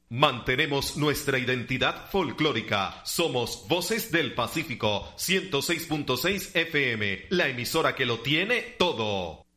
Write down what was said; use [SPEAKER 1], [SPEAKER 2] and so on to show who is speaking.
[SPEAKER 1] Mantenemos nuestra identidad folclórica. Somos Voces del Pacífico, 106.6 FM, la emisora que lo tiene todo.